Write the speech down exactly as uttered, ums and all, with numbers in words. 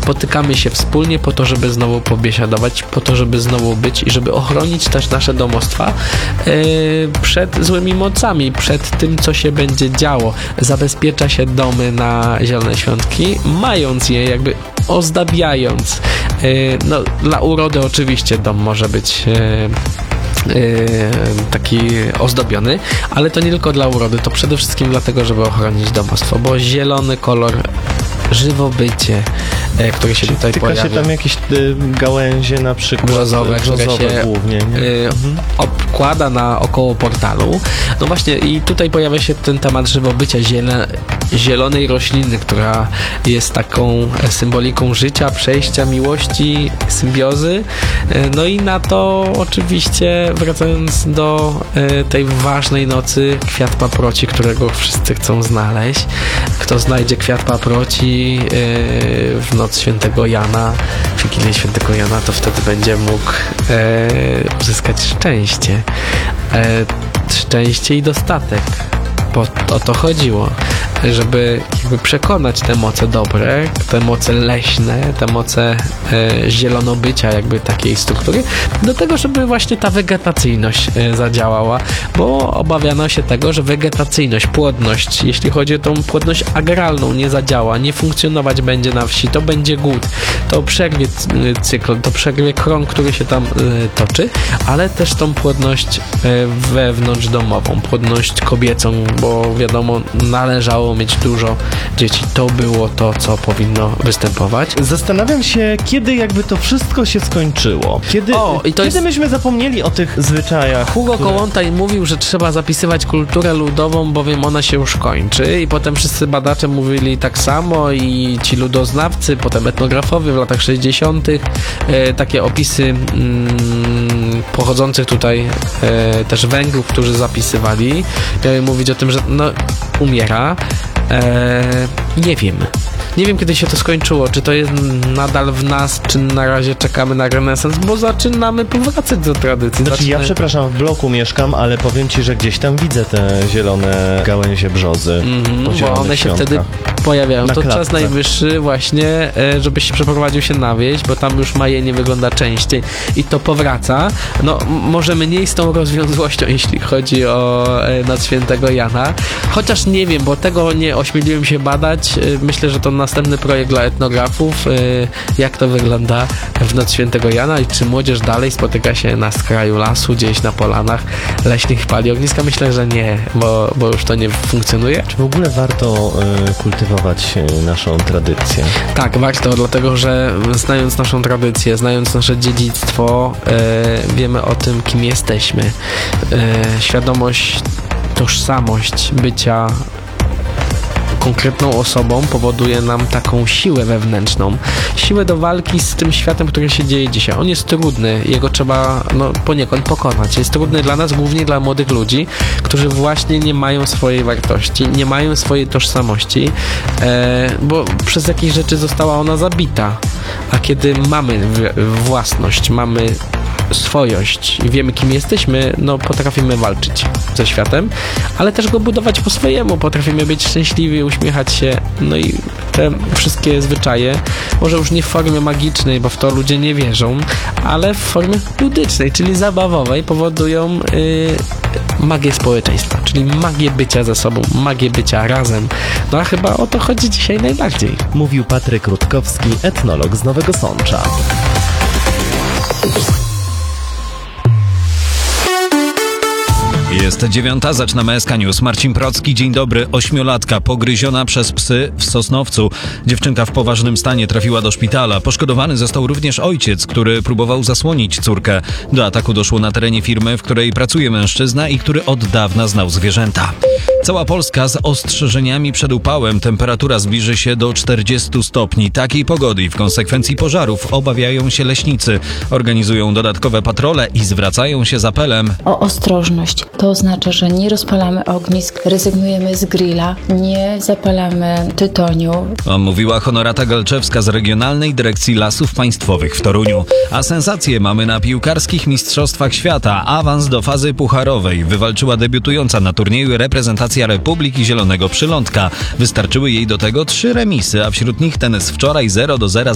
spotykamy się wspólnie po to, żeby znowu pobiesiadować, po to, żeby znowu być i żeby ochronić też nasze domostwa yy, przed złymi mocami, przed tym, co się będzie działo. Zabezpiecza się domy na Zielone Świątki, mając je jakby ozdabiając. Yy, no, dla urody oczywiście dom może być yy, yy, taki ozdobiony, ale to nie tylko dla urody, to przede wszystkim dlatego, żeby ochronić domostwo, bo zielony kolor, żywobycie, e, które się tutaj Tyka pojawia. się tam jakieś y, gałęzie na przykład brzozowe, brzozowe które się głównie, nie? Y, mhm. obkłada na około portalu. No właśnie i tutaj pojawia się ten temat żywobycia, ziele, zielonej rośliny, która jest taką symboliką życia, przejścia, miłości, symbiozy. Y, no i na to oczywiście wracając do y, tej ważnej nocy kwiat paproci, którego wszyscy chcą znaleźć. Kto znajdzie kwiat paproci w noc świętego Jana, w Wigilię świętego Jana, to wtedy będzie mógł e, uzyskać szczęście. E, szczęście i dostatek. Bo o to chodziło, żeby jakby przekonać te moce dobre, te moce leśne, te moce e, zielonobycia jakby takiej struktury, do tego, żeby właśnie ta wegetacyjność e, zadziałała, bo obawiano się tego, że wegetacyjność, płodność, jeśli chodzi o tą płodność agralną, nie zadziała, nie funkcjonować będzie na wsi, to będzie głód, to przerwie cykl, to przerwie krąg, który się tam e, toczy, ale też tą płodność e, wewnątrzdomową, płodność kobiecą, bo wiadomo, należało mieć dużo dzieci. To było to, co powinno występować. Zastanawiam się, kiedy jakby to wszystko się skończyło. Kiedy, o, i to kiedy jest... myśmy zapomnieli o tych zwyczajach. Hugo które... Kołłątaj mówił, że trzeba zapisywać kulturę ludową, bowiem ona się już kończy i potem wszyscy badacze mówili tak samo i ci ludoznawcy, potem etnografowie w latach sześćdziesiątych e, takie opisy mm, pochodzących tutaj e, też Węgrów, którzy zapisywali, miały mówić o tym, że no, umiera. Eee, nie wiem. Nie wiem, kiedy się to skończyło. Czy to jest nadal w nas, czy na razie czekamy na renesans, bo zaczynamy powracać do tradycji. Znaczy, Zaczyna... ja przepraszam, w bloku mieszkam, ale powiem ci, że gdzieś tam widzę te zielone gałęzie brzozy. Mm-hmm, bo one się świątkach. wtedy pojawiają. Na to klatce. Czas najwyższy właśnie, e, żebyś się przeprowadził się na wieś, bo tam już majenie wygląda częściej i to powraca. No, m- może mniej z tą rozwiązłością, jeśli chodzi o e, Noc Świętego Jana. Chociaż nie wiem, bo tego nie ośmieliłem się badać. E, myślę, że to następny projekt dla etnografów, e, jak to wygląda w Noc Świętego Jana i czy młodzież dalej spotyka się na skraju lasu, gdzieś na polanach leśnych, pali ogniska. Myślę, że nie, bo, bo już to nie funkcjonuje. Czy w ogóle warto y, kultywować y, naszą tradycję? Tak, warto, dlatego że znając naszą tradycję, znając nasze dziedzictwo, e, wiemy o tym, kim jesteśmy. E, świadomość, tożsamość bycia konkretną osobą powoduje nam taką siłę wewnętrzną. Siłę do walki z tym światem, który się dzieje dzisiaj. On jest trudny, jego trzeba no, poniekąd pokonać. Jest trudny dla nas, głównie dla młodych ludzi, którzy właśnie nie mają swojej wartości, nie mają swojej tożsamości, e, bo przez jakieś rzeczy została ona zabita. A kiedy mamy własność, mamy swojość i wiemy, kim jesteśmy, no potrafimy walczyć ze światem, ale też go budować po swojemu. Potrafimy być szczęśliwi, uśmiechać się, no i te wszystkie zwyczaje, może już nie w formie magicznej, bo w to ludzie nie wierzą, ale w formie ludycznej, czyli zabawowej, powodują yy, magię społeczeństwa, czyli magię bycia ze sobą, magię bycia razem. No a chyba o to chodzi dzisiaj najbardziej. Mówił Patryk Rutkowski, etnolog z Nowego Sącza. Jest dziewiąta, zaczynamy S K News. Marcin Procki, dzień dobry. Ośmiolatka pogryziona przez psy w Sosnowcu. Dziewczynka w poważnym stanie trafiła do szpitala. Poszkodowany został również ojciec, który próbował zasłonić córkę. Do ataku doszło na terenie firmy, w której pracuje mężczyzna i który od dawna znał zwierzęta. Cała Polska z ostrzeżeniami przed upałem. Temperatura zbliży się do czterdziestu stopni. Takiej pogody i w konsekwencji pożarów obawiają się leśnicy. Organizują dodatkowe patrole i zwracają się z apelem o ostrożność. To oznacza, że nie rozpalamy ognisk, rezygnujemy z grilla, nie zapalamy tytoniu. Mówiła Honorata Galczewska z Regionalnej Dyrekcji Lasów Państwowych w Toruniu. A sensacje mamy na piłkarskich Mistrzostwach Świata. Awans do fazy pucharowej wywalczyła debiutująca na turnieju reprezentacja Republiki Zielonego Przylądka. Wystarczyły jej do tego trzy remisy, a wśród nich tenis wczoraj zero do zera